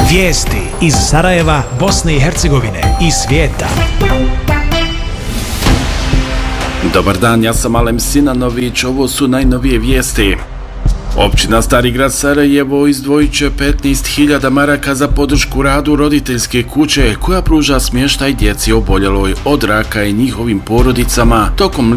Vijesti iz Sarajeva, Bosne i Hercegovine i svijeta. Dobar dan, ja sam Alem Sinanović, ovo su najnovije vijesti. Općina Stari grad Sarajevo izdvojit će 15.000 maraka za podršku radu roditeljske kuće koja pruža smještaj djeci oboljeloj od raka i njihovim porodicama tokom